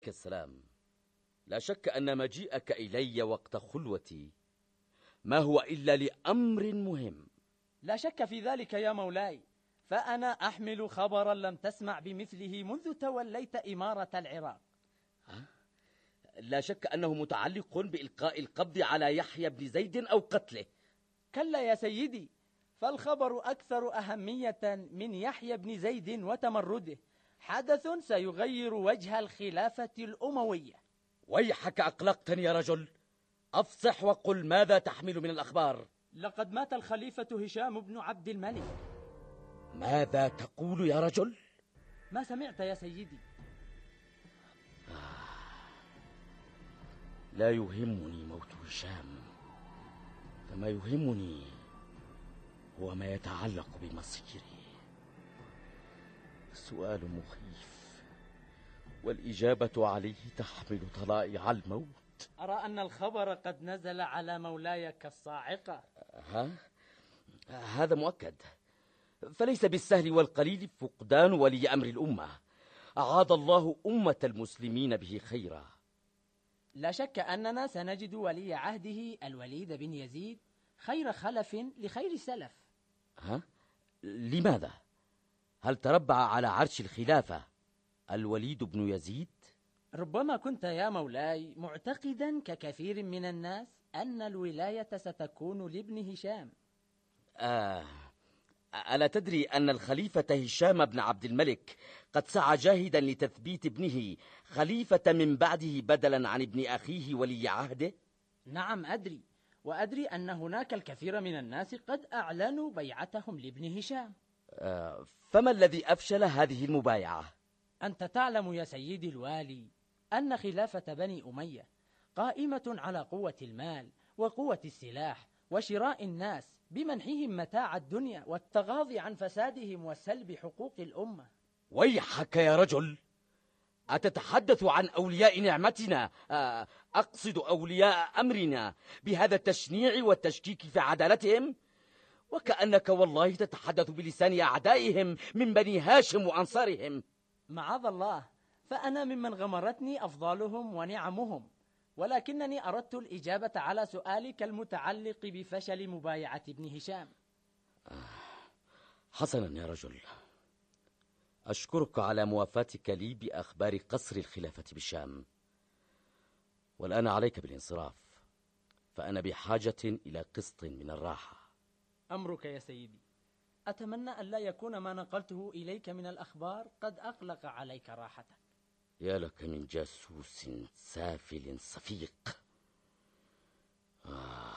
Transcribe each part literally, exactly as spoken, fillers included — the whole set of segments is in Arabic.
السلام. لا شك أن مجيئك إلي وقت خلوتي ما هو إلا لأمر مهم. لا شك في ذلك يا مولاي، فأنا أحمل خبرا لم تسمع بمثله منذ توليت إمارة العراق. ها؟ لا شك أنه متعلق بإلقاء القبض على يحيى بن زيد أو قتله. كلا يا سيدي، فالخبر أكثر أهمية من يحيى بن زيد وتمرده، حدث سيغير وجه الخلافة الأموية. ويحك أقلقتني يا رجل، أفصح وقل ماذا تحمل من الأخبار. لقد مات الخليفة هشام بن عبد الملك. ماذا تقول يا رجل؟ ما سمعت يا سيدي؟ لا يهمني موت هشام، فما يهمني هو ما يتعلق بمصيري. سؤال مخيف، والإجابة عليه تحمل طلائع الموت. أرى أن الخبر قد نزل على مولاي كالصاعقة. ها؟ هذا مؤكد، فليس بالسهل والقليل فقدان ولي أمر الأمة. أعاد الله أمة المسلمين به خيرا. لا شك أننا سنجد ولي عهده الوليد بن يزيد خير خلف لخير سلف. ها؟ لماذا؟ هل تربع على عرش الخلافة الوليد بن يزيد؟ ربما كنت يا مولاي معتقدا ككثير من الناس أن الولاية ستكون لابن هشام. آه ألا تدري أن الخليفة هشام بن عبد الملك قد سعى جاهدا لتثبيت ابنه خليفة من بعده بدلا عن ابن أخيه ولي عهده؟ نعم أدري، وأدري أن هناك الكثير من الناس قد أعلنوا بيعتهم لابن هشام. آه فما الذي أفشل هذه المبايعة؟ أنت تعلم يا سيدي الوالي أن خلافة بني أمية قائمة على قوة المال وقوة السلاح وشراء الناس بمنحهم متاع الدنيا والتغاضي عن فسادهم وسلب حقوق الأمة. ويحك يا رجل، أتتحدث عن أولياء نعمتنا، أقصد أولياء أمرنا، بهذا التشنيع والتشكيك في عدالتهم؟ وكأنك والله تتحدث بلسان أعدائهم من بني هاشم وأنصارهم. معاذ الله، فأنا ممن غمرتني أفضالهم ونعمهم، ولكنني أردت الإجابة على سؤالك المتعلق بفشل مبايعة ابن هشام. حسنا يا رجل، أشكرك على موافاتك لي بأخبار قصر الخلافة بالشام، والآن عليك بالانصراف، فأنا بحاجة إلى قسط من الراحة. أمرك يا سيدي. أتمنى أن لا يكون ما نقلته إليك من الأخبار قد أقلق عليك راحتك. يا لك من جاسوس سافل صفيق. آه.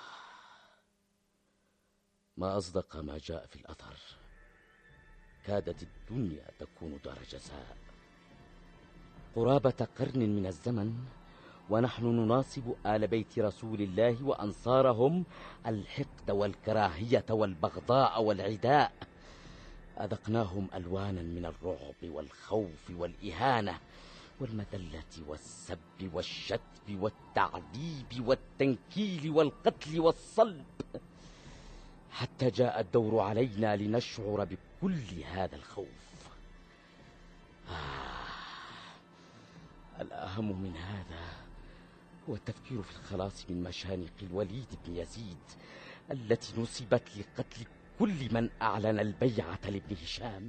ما أصدق ما جاء في الأثر، كادت الدنيا تكون دار جزاء. قرابة قرن من الزمن ونحن نناصب آل بيت رسول الله وأنصارهم الحقد والكراهية والبغضاء والعداء. أذقناهم ألوانا من الرعب والخوف والإهانة والمذلة والسب والشتم والتعذيب والتنكيل والقتل والصلب، حتى جاء الدور علينا لنشعر بكل هذا الخوف. آه. الأهم من هذا هو التفكير في الخلاص من مشانق الوليد بن يزيد التي نصبت لقتل كل من أعلن البيعة لابن هشام.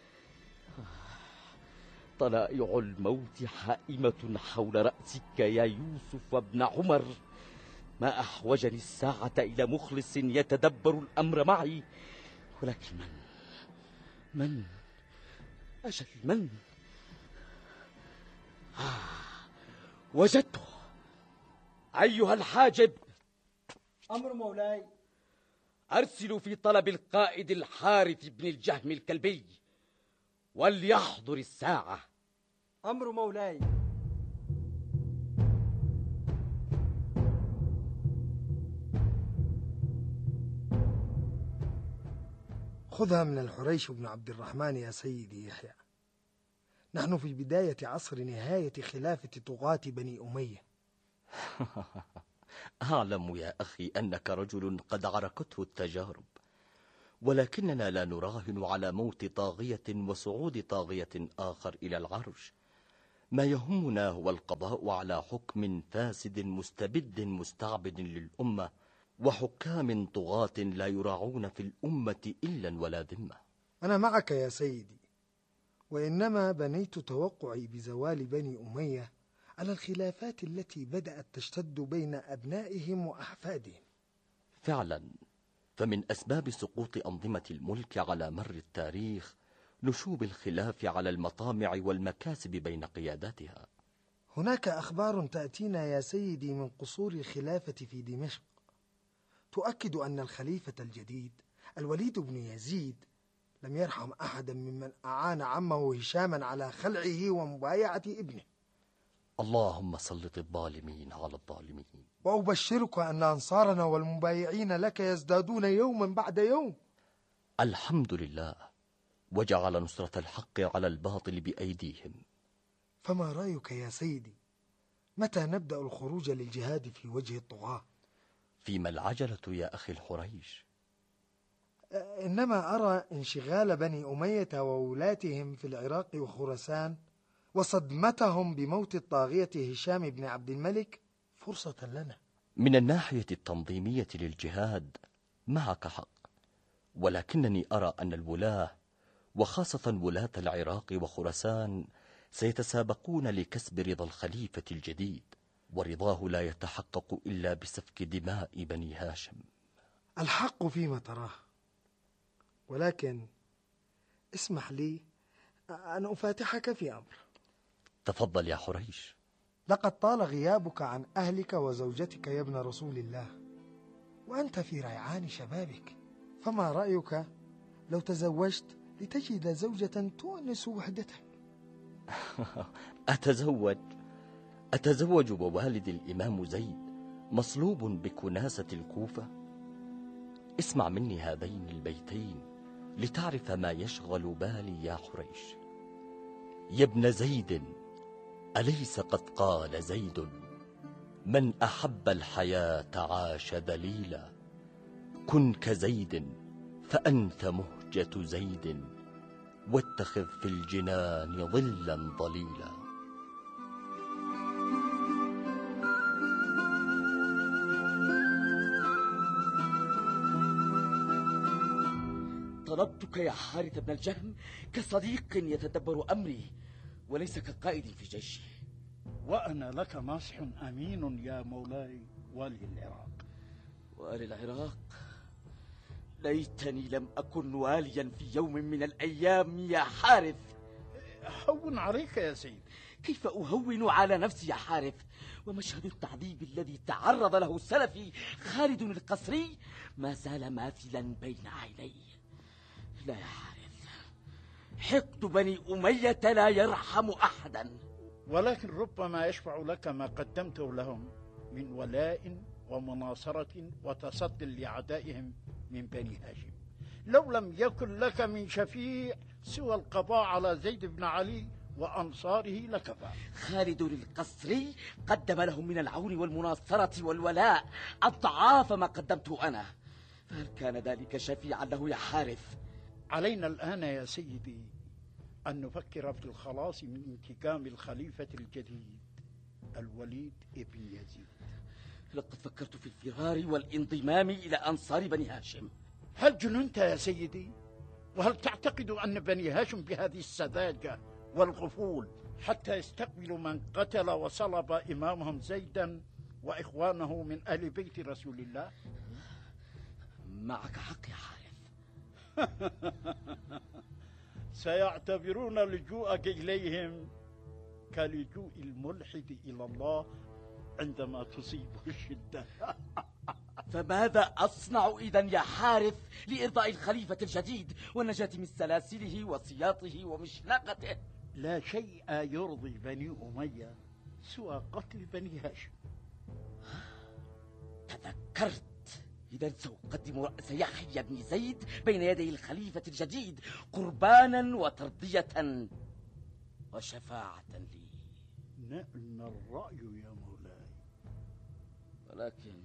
طلائع الموت حائمة حول رأسك يا يوسف وابن عمر. ما أحوجني الساعة إلى مخلص يتدبر الأمر معي، ولكن من من أجل من؟ آه وجدته. أيها الحاجب. أمر مولاي. أرسلوا في طلب القائد الحارث بن الجهم الكلبي وليحضر الساعة. أمر مولاي. خذها من الحريش بن عبد الرحمن يا سيدي يحيى. نحن في بداية عصر نهاية خلافة طغاة بني أمية. أعلم يا أخي أنك رجل قد عركته التجارب، ولكننا لا نراهن على موت طاغية وصعود طاغية آخر إلى العرش، ما يهمنا هو القضاء على حكم فاسد مستبد مستعبد للأمة، وحكام طغاة لا يراعون في الأمة إلا ولا ذمة. أنا معك يا سيدي، وإنما بنيت توقعي بزوال بني أمية على الخلافات التي بدأت تشتد بين أبنائهم وأحفادهم. فعلا، فمن أسباب سقوط أنظمة الملك على مر التاريخ نشوب الخلاف على المطامع والمكاسب بين قياداتها. هناك أخبار تأتينا يا سيدي من قصور الخلافة في دمشق تؤكد أن الخليفة الجديد الوليد بن يزيد لم يرحم أحدا ممن أعان عمه هشاما على خلعه ومبايعة ابنه. اللهم سلط الظالمين على الظالمين. وأبشرك أن أنصارنا والمبايعين لك يزدادون يوما بعد يوم. الحمد لله، وجعل نصرة الحق على الباطل بأيديهم. فما رأيك يا سيدي، متى نبدأ الخروج للجهاد في وجه الطغاة؟ فيما العجلة يا أخي الحريش؟ إنما أرى انشغال بني أمية وولاتهم في العراق وخراسان وصدمتهم بموت الطاغية هشام بن عبد الملك فرصة لنا. من الناحية التنظيمية للجهاد معك حق، ولكنني أرى أن الولاة وخاصة ولاة العراق وخراسان سيتسابقون لكسب رضا الخليفة الجديد، ورضاه لا يتحقق إلا بسفك دماء بني هاشم. الحق فيما تراه، ولكن اسمح لي أن أفاتحك في أمر. تفضل يا حريش. لقد طال غيابك عن أهلك وزوجتك يا ابن رسول الله، وأنت في ريعان شبابك، فما رأيك لو تزوجت لتجد زوجة تؤنس وحدتك؟ أتزوج أتزوج ووالد الإمام زيد مصلوب بكناسة الكوفة؟ اسمع مني هذين البيتين لتعرف ما يشغل بالي يا حريش. يا ابن زيد، أليس قد قال زيد: من أحب الحياة عاش ذليلا، كن كزيد فأنت مهجة زيد، واتخذ في الجنان ظلا ظليلا. طلبتك يا حارث بن الجهم كصديق يتدبر أمري وليس كقائد في جيشي. وأنا لك ناصح أمين يا مولاي والي العراق. والي العراق؟ ليتني لم أكن واليا في يوم من الأيام يا حارث. هون عليك يا سيدي. كيف أهون على نفسي يا حارث ومشهد التعذيب الذي تعرض له سلفي خالد القصري ما زال ماثلا بين عيني. لا يا حارث، حقد بني أمية لا يرحم أحدا. ولكن ربما يشفع لك ما قدمته لهم من ولاء ومناصرة وتصد لأعدائهم من بني هاشم. لو لم يكن لك من شفيع سوى القضاء على زيد بن علي وأنصاره لكفى. خالد القصري قدم لهم من العون والمناصرة والولاء أضعاف ما قدمته أنا، فهل كان ذلك شفيعا له يا حارث؟ علينا الآن يا سيدي أن نفكر في الخلاص من انتقام الخليفة الجديد الوليد ابن يزيد. لقد فكرت في الفرار والانضمام إلى أنصار بني هاشم. هل جننت يا سيدي؟ وهل تعتقد أن بني هاشم بهذه السذاجة والغفول حتى يستقبلوا من قتل وصلب إمامهم زيدا وإخوانه من أهل بيت رسول الله؟ معك حق يا حارث. سيعتبرون لجوءك إليهم كلجوء الملحد إلى الله عندما تصيبه الشدة. فماذا أصنع إذن يا حارث لإرضاء الخليفة الجديد والنجاة من سلاسله وسياطه ومشنقته؟ لا شيء يرضي بني أمية سوى قتل بني هاشم. تذكرت. إذن سأقدم رأس يحيى بن زيد بين يدي الخليفة الجديد قربانا وترضية وشفاعة لي. نعم الرأي يا مولاي. ولكن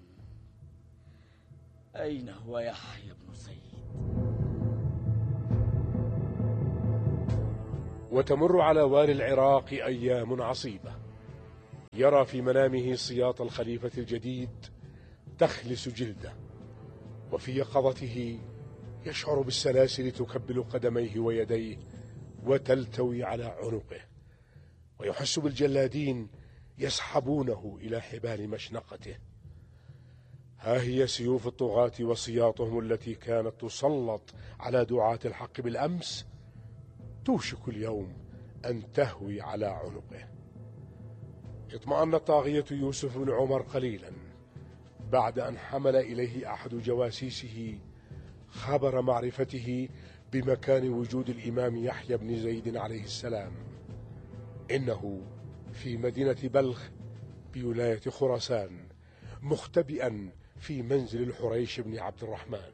أين هو يحيى بن زيد؟ وتمر على والي العراق أيام عصيبة، يرى في منامه سياط الخليفة الجديد تخلس جلده، وفي يقظته يشعر بالسلاسل تكبل قدميه ويديه وتلتوي على عنقه، ويحس بالجلادين يسحبونه إلى حبال مشنقته. ها هي سيوف الطغاة وسياطهم التي كانت تسلط على دعاة الحق بالأمس توشك اليوم أن تهوي على عنقه. اطمأن الطاغية يوسف بن عمر قليلا بعد أن حمل إليه أحد جواسيسه خبر معرفته بمكان وجود الإمام يحيى بن زيد عليه السلام، إنه في مدينة بلخ بولاية خراسان مختبئا في منزل الحريش بن عبد الرحمن.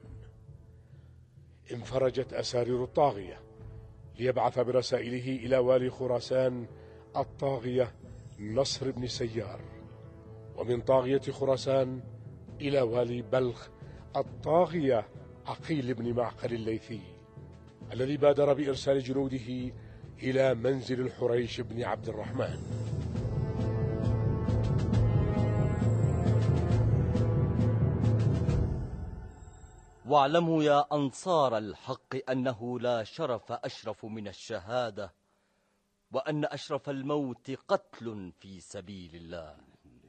انفرجت أسارير الطاغية ليبعث برسائله إلى والي خراسان الطاغية نصر بن سيار، ومن طاغية خراسان إلى والي بلخ الطاغية عقيل بن معقل الليثي، الذي بادر بإرسال جنوده إلى منزل الحريش بن عبد الرحمن. واعلموا يا أنصار الحق أنه لا شرف أشرف من الشهادة، وأن أشرف الموت قتل في سبيل الله.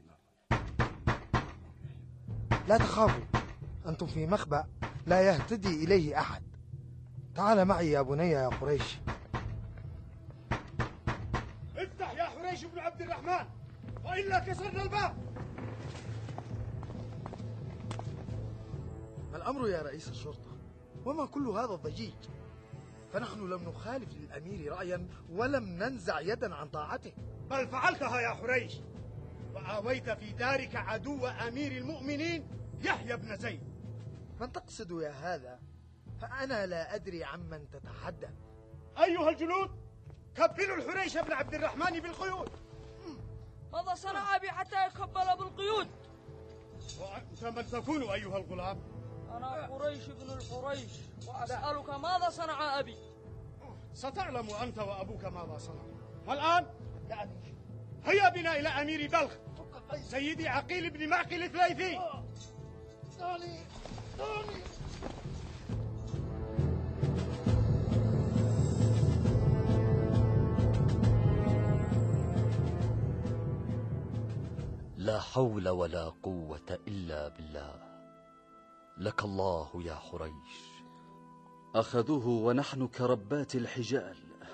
لا تخافوا، أنتم في مخبأ لا يهتدي إليه أحد. تعال معي يا بني يا قريش. افتح يا حريش بن عبد الرحمن، وإلا كسرنا الباب. ما الأمر يا رئيس الشرطة؟ وما كل هذا الضجيج؟ فنحن لم نخالف للأمير رأيا ولم ننزع يدا عن طاعته. بل فعلتها يا حريش، وآويت في دارك عدو أمير المؤمنين يحيى بن زيد. من تقصد يا هذا؟ فأنا لا أدري عمن تتحدث. أيها الجنود، كبلوا الحريش بن عبد الرحمن بالقيود. ماذا صنع أبي حتى يكبل بالقيود؟ وأنت من تكون أيها الغلام؟ أنا قريش بن الحريش، وأسألك ماذا صنع أبي؟ ستعلم أنت وأبوك ماذا صنع. والآن يا أمير، هيا بنا إلى أمير بلخ سيدي عقيل بن معقل الثلاثي. دعني دعني. لا حول ولا قوة إلا بالله. لك الله يا حريش. أخذوه ونحن كربات الحجال.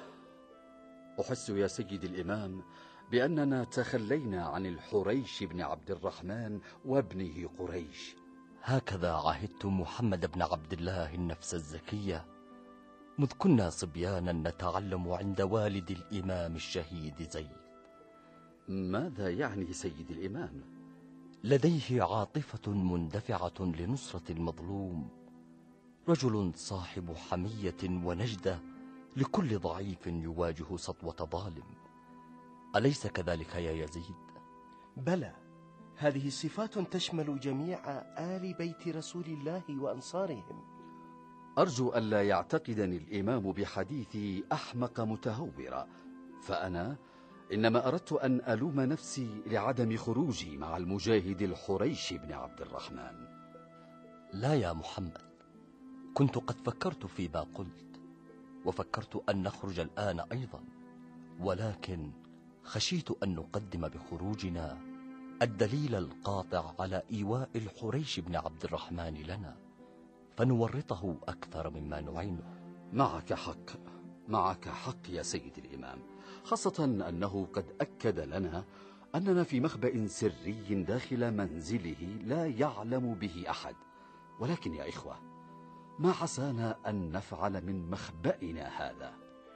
أحس يا سيد الإمام بأننا تخلينا عن الحريش بن عبد الرحمن وابنه قريش. هكذا عهدت محمد بن عبد الله النفس الزكية مذ كنا صبيانا نتعلم عند والد الإمام الشهيد زيد. ماذا يعني سيد الإمام؟ لديه عاطفة مندفعة لنصرة المظلوم، رجل صاحب حمية ونجدة لكل ضعيف يواجه سطوة ظالم. أليس كذلك يا يزيد؟ بلى، هذه صفات تشمل جميع آل بيت رسول الله وأنصارهم. أرجو ألا يعتقدني الإمام بحديثي أحمق متهورا، فأنا إنما أردت أن ألوم نفسي لعدم خروجي مع المجاهد الحريش بن عبد الرحمن. لا يا محمد، كنت قد فكرت فيما قلت، وفكرت أن نخرج الآن أيضا، ولكن خشيت أن نقدم بخروجنا الدليل القاطع على إيواء الحريش بن عبد الرحمن لنا، فنورطه أكثر مما نعينه. معك حق، معك حق يا سيد الإمام، خاصة أنه قد أكد لنا أننا في مخبأ سري داخل منزله لا يعلم به أحد. ولكن يا إخوة، ما عسانا أن نفعل من مخبأنا هذا؟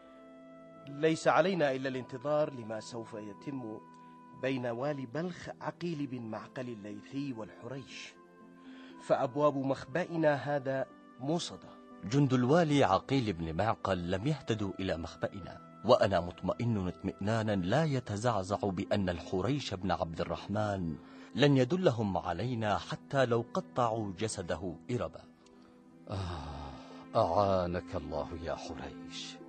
ليس علينا إلا الانتظار لما سوف يتم بين والي بلخ عقيل بن معقل الليثي والحريش، فأبواب مخبأنا هذا موصدة. جند الوالي عقيل بن معقل لم يهتدوا إلى مخبأنا، وأنا مطمئن اطمئنانا لا يتزعزع بأن الحريش بن عبد الرحمن لن يدلهم علينا حتى لو قطعوا جسده إربا. آه أعانك الله يا حريش.